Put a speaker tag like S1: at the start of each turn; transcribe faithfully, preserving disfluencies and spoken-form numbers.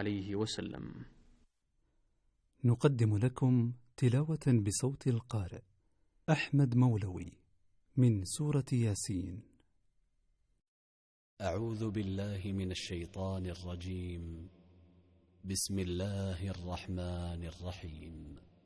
S1: عليه وسلم.
S2: نقدم لكم تلاوة بصوت القارئ أحمد مولوي من سورة ياسين.
S3: أعوذ بالله من الشيطان الرجيم. بسم الله الرحمن الرحيم.